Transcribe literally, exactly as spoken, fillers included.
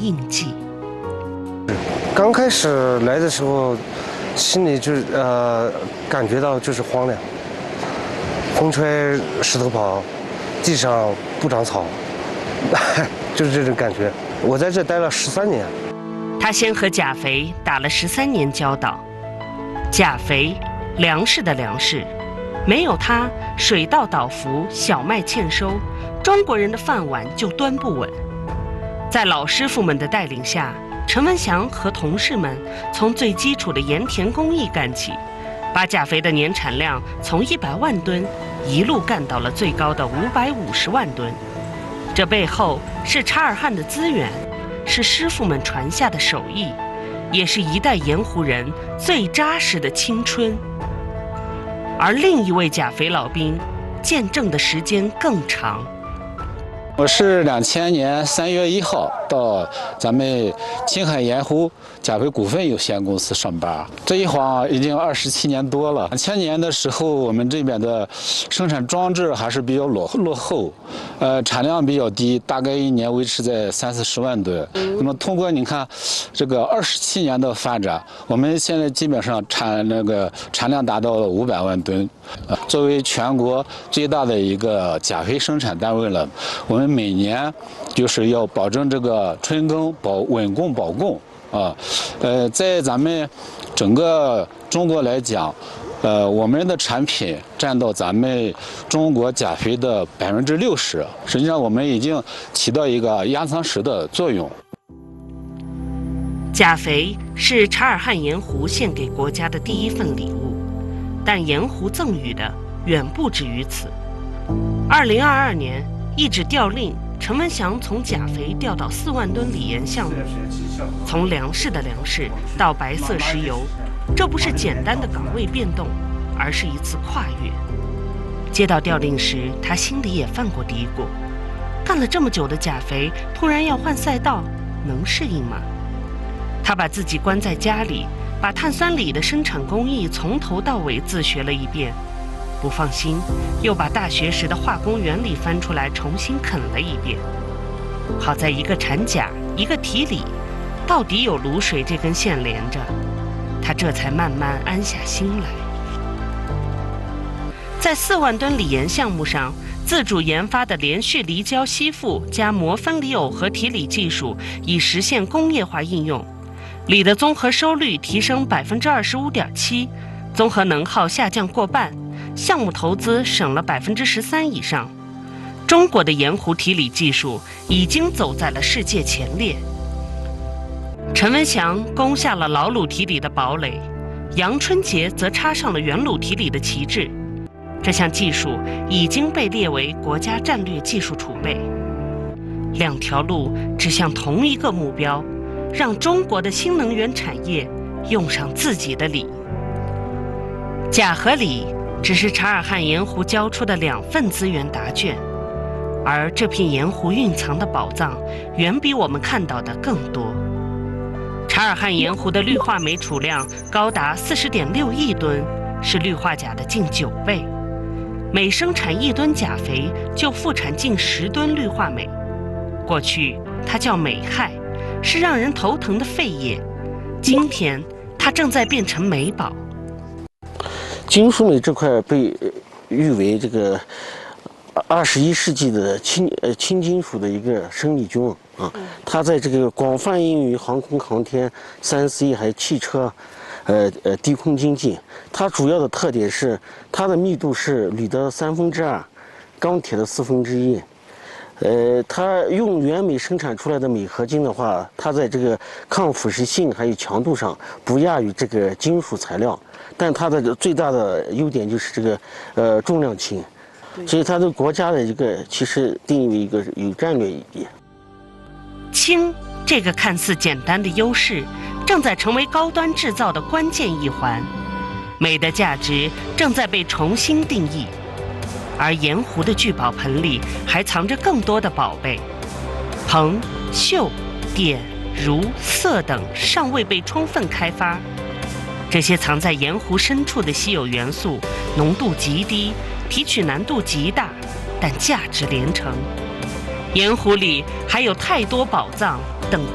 印记。 刚开始来的时候，心里就是呃感觉到就是荒凉，风吹石头跑，地上不长草，就是这种感觉。我在这待了十三年。 他先和钾肥打了十三年交道，钾肥，粮食的粮食，没有它，水稻倒伏，小麦欠收，中国人的饭碗就端不稳。在老师傅们的带领下，陈文祥和同事们从最基础的盐田工艺干起，把钾肥的年产量从一百万吨一路干到了最高的五百五十万吨。这背后是察尔汗的资源，是师傅们传下的手艺，也是一代盐湖人最扎实的青春。而另一位钾肥老兵，见证的时间更长。 我是两千年三月一号到咱们青海盐湖钾肥股份有限公司上班，这一晃已经二十七年多了。两千年的时候，我们这边的生产装置还是比较落落后，呃，产量比较低，大概一年维持在三四十万吨。那么通过你看这个二十七年的发展，我们现在基本上产那个产量达到了五百万吨。呃，作为全国最大的一个钾肥生产单位了，我们每年就是要保证这个春耕保稳供保供啊，呃，在咱们整个中国来讲，呃，我们的产品占到咱们中国钾肥的百分之六十，实际上我们已经起到一个压舱石的作用。 钾肥是察尔汗盐湖献给国家的第一份礼物，但盐湖赠予的远不止于此。二零二二年，一纸调令，陈文祥从钾肥调到四万吨锂盐项目，从粮食的粮食到白色石油，这不是简单的岗位变动，而是一次跨越。接到调令时，他心里也犯过嘀咕：干了这么久的钾肥，突然要换赛道，能适应吗？他把自己关在家里，把碳酸锂的生产工艺从头到尾自学了一遍。不放心，又把大学时的化工原理翻出来重新啃了一遍。好在一个产钾，一个提锂，到底有卤水这根线连着，他这才慢慢安下心来。在四万吨锂盐项目上，自主研发的连续离焦吸附加膜分离耦合提锂技术已实现工业化应用，锂的综合收率提升百分之二十五点七，综合能耗下降过半。项目投资省了百分之十三以上，中国的盐湖提锂技术已经走在了世界前列。陈文祥攻下了老卤提锂的堡垒，杨春杰则插上了原卤提锂的旗帜。这项技术已经被列为国家战略技术储备。两条路指向同一个目标，让中国的新能源产业用上自己的锂。钾和锂只是察尔汗盐湖交出的两份资源答卷，而这片盐湖蕴藏的宝藏远比我们看到的更多。察尔汗盐湖的氯化镁储量高达四十点六亿吨，是氯化钾的近九倍。每生产一吨钾肥就复产近十吨氯化镁。过去它叫镁害，是让人头疼的废液，今天它正在变成镁宝。 金属镁这块被誉为这个二十一世纪的轻呃轻金属的一个生力军啊，它在这个广泛应用于航空航天、三 C 还有汽车，呃呃低空经济。它主要的特点是它的密度是铝的三分之二，钢铁的四分之一。呃，它用原镁生产出来的镁合金的话，它在这个抗腐蚀性还有强度上不亚于这个金属材料，但它的最大的优点就是这个呃重量轻，所以它对国家的一个其实定义为一个有战略意义。 轻这个看似简单的优势，正在成为高端制造的关键一环，镁的价值正在被重新定义。而盐湖的聚宝盆里还藏着更多的宝贝，硼、溴、碘、铷、铯等尚未被充分开发。这些藏在盐湖深处的稀有元素，浓度极低，提取难度极大，但价值连城。盐湖里还有太多宝藏，